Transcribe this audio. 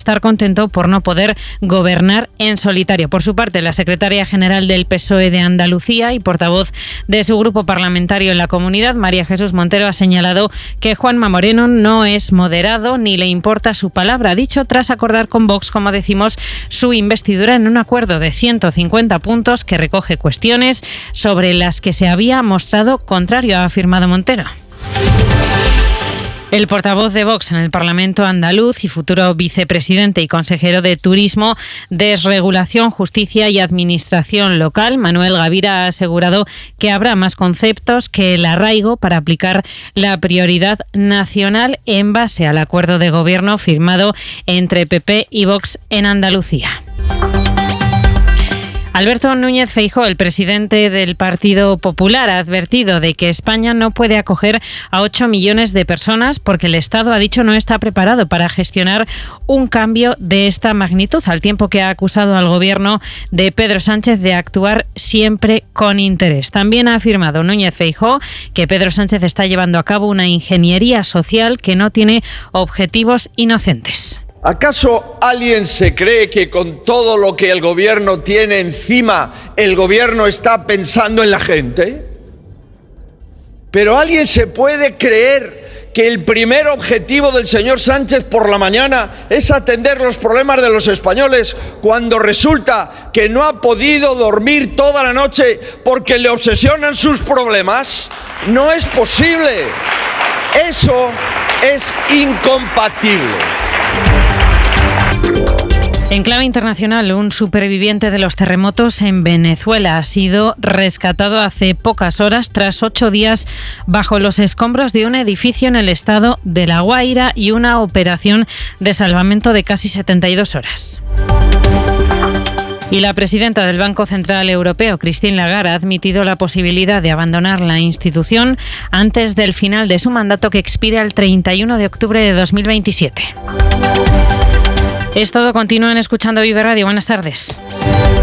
estar contento por no poder gobernar en solitario. Por su parte, la secretaria general del PSOE de Andalucía y portavoz de su grupo parlamentario en la comunidad, María Jesús Montero, ha señalado que Juanma Moreno no es moderado ni le importa su palabra. Ha dicho tras acordar con Vox, como decimos, su investidura en un acuerdo de 150 puntos que recoge cuestiones sobre las que se había mostrado contrario, ha afirmado Montero. El portavoz de Vox en el Parlamento andaluz y futuro vicepresidente y consejero de Turismo, Desregulación, Justicia y Administración Local, Manuel Gavira, ha asegurado que habrá más conceptos que el arraigo para aplicar la prioridad nacional en base al acuerdo de gobierno firmado entre PP y Vox en Andalucía. Alberto Núñez Feijóo, el presidente del Partido Popular, ha advertido de que España no puede acoger a 8 millones de personas porque el Estado, ha dicho, no está preparado para gestionar un cambio de esta magnitud, al tiempo que ha acusado al gobierno de Pedro Sánchez de actuar siempre con interés. También ha afirmado Núñez Feijóo que Pedro Sánchez está llevando a cabo una ingeniería social que no tiene objetivos inocentes. ¿Acaso alguien se cree que con todo lo que el gobierno tiene encima, el gobierno está pensando en la gente? ¿Pero alguien se puede creer que el primer objetivo del señor Sánchez por la mañana es atender los problemas de los españoles cuando resulta que no ha podido dormir toda la noche porque le obsesionan sus problemas? No es posible. Eso es incompatible. En clave internacional, un superviviente de los terremotos en Venezuela ha sido rescatado hace pocas horas tras 8 días bajo los escombros de un edificio en el estado de La Guaira y una operación de salvamento de casi 72 horas. Y la presidenta del Banco Central Europeo, Christine Lagarde, ha admitido la posibilidad de abandonar la institución antes del final de su mandato, que expira el 31 de octubre de 2027. Es todo. Continúen escuchando Vive Radio. Buenas tardes.